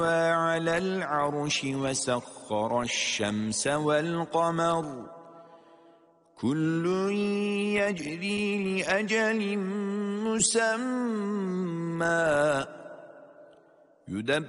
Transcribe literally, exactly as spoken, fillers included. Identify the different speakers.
Speaker 1: على العرش وسخر الشمس والقمر كل يجري لأجل مسمى يدبر